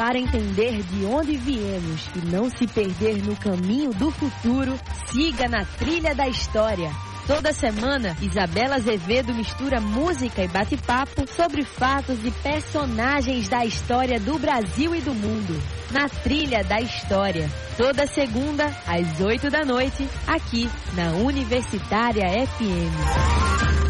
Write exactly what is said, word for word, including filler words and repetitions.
Para entender de onde viemos e não se perder no caminho do futuro, siga na Trilha da História. Toda semana, Isabela Azevedo mistura música e bate-papo sobre fatos e personagens da história do Brasil e do mundo. Na Trilha da História. Toda segunda, às oito da noite, aqui na Universitária F M.